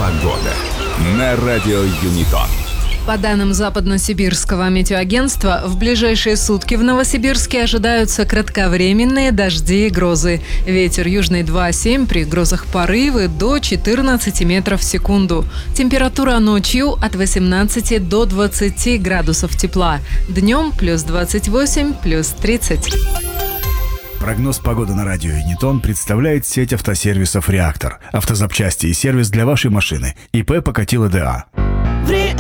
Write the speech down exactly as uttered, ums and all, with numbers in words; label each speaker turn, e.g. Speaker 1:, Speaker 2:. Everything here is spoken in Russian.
Speaker 1: Погода на радио Юнитон.
Speaker 2: По данным Западно-Сибирского метеоагентства, в ближайшие сутки в Новосибирске ожидаются кратковременные дожди и грозы. Ветер южный два семь, при грозах порывы до четырнадцати метров в секунду. Температура ночью от восемнадцати до двадцати градусов тепла. Днем плюс двадцать восемь, плюс тридцать.
Speaker 3: Прогноз погоды на радио Юнитон представляет сеть автосервисов «Реактор». Автозапчасти и сервис для вашей машины. ИП Покатило ДА.